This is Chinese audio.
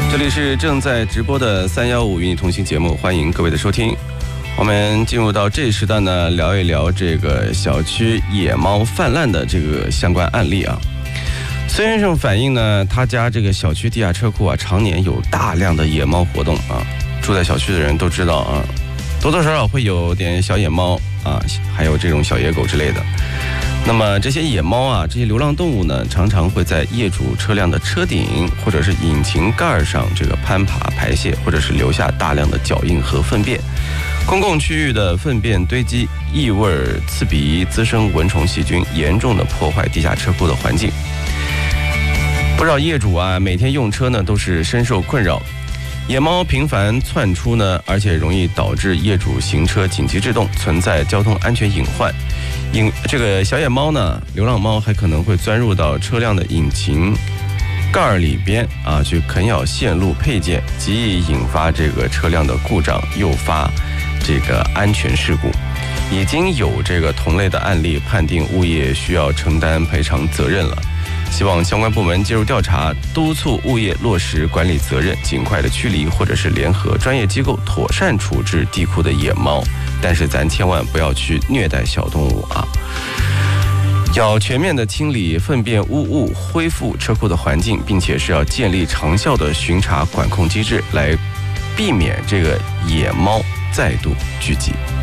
这里是正在直播的315与你同行节目，欢迎各位的收听。我们进入到这一时段呢，聊一聊这个小区野猫泛滥的这个相关案例啊。孙先生反映呢，他家这个小区地下车库啊，常年有大量的野猫活动啊。住在小区的人都知道啊，多多少少会有点小野猫啊，还有这种小野狗之类的。那么这些野猫啊，这些流浪动物呢，常常会在业主车辆的车顶或者是引擎盖上这个攀爬排泄，或者是留下大量的脚印和粪便。公共区域的粪便堆积，异味刺鼻，滋生蚊虫细菌，严重的破坏地下车库的环境。不少业主啊，每天用车呢都是深受困扰。野猫频繁窜出呢，而且容易导致业主行车紧急制动，存在交通安全隐患。这个小野猫呢，流浪猫还可能会钻入到车辆的引擎盖里边啊，去啃咬线路配件，极易引发这个车辆的故障，诱发这个安全事故。已经有这个同类的案例，判定物业需要承担赔偿责任了。希望相关部门介入调查，督促物业落实管理责任，尽快的驱离，或者是联合专业机构妥善处置地库的野猫。但是咱千万不要去虐待小动物啊！要全面的清理粪便污物，恢复车库的环境，并且是要建立长效的巡查管控机制，来避免这个野猫再度聚集。